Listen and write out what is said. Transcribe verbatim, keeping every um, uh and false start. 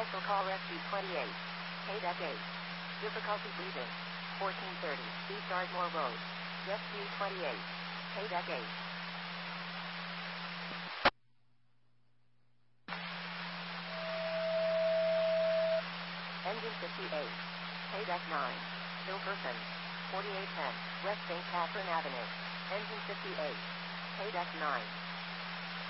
Cancel call rescue twenty-eight. K-Deck eight. Difficulty breathing. fourteen thirty. East Ardmore Road. Rescue twenty-eight. K-Deck eight. Engine fifty-eight. K-Deck nine. Hilkerson. forty-eight ten. West Saint Catherine Avenue. Engine fifty-eight. K-Deck nine.